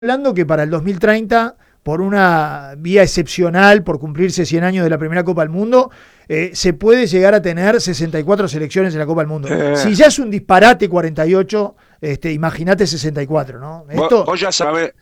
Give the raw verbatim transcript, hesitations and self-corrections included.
Hablando que para el dos mil treinta, por una vía excepcional, por cumplirse cien años de la primera Copa del Mundo, eh, se puede llegar a tener sesenta y cuatro selecciones en la Copa del Mundo. Eh, Si ya es un disparate cuarenta y ocho, este, imagínate sesenta y cuatro, ¿no? vos, Esto vos ya sabés,